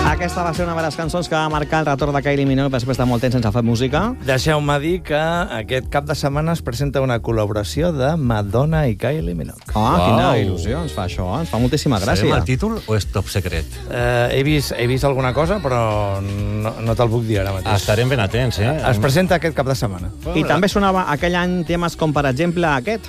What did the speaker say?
Aquesta va ser una de les cançons que va marcar el retorn de Kylie Minogue després de molt temps sense fer música. Deixeu-me dir que aquest cap de setmana es presenta una col·laboració de Madonna i Kylie Minogue. Quina il·lusió ens fa això, ens fa moltíssima gràcia. Sabem el títol o és top secret? He vist alguna cosa, però no te'l puc dir ara mateix. Estarem ben atents, Es presenta aquest cap de setmana. I també sonava aquell any temes com, per exemple, aquest.